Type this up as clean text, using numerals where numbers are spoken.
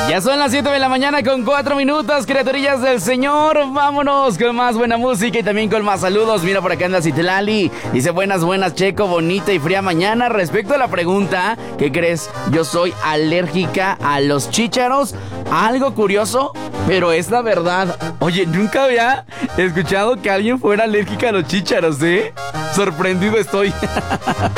Ya son las 7 de la mañana con 4 minutos, criaturillas del Señor. Vámonos con más buena música y también con más saludos. Mira, por acá anda Citlali. Dice buenas, Checo, bonita y fría mañana. Respecto a la pregunta, ¿qué crees? Yo soy alérgica a los chícharos. Algo curioso, pero es la verdad. Oye, nunca había escuchado que alguien fuera alérgica a los chícharos, ¿eh? Sorprendido estoy.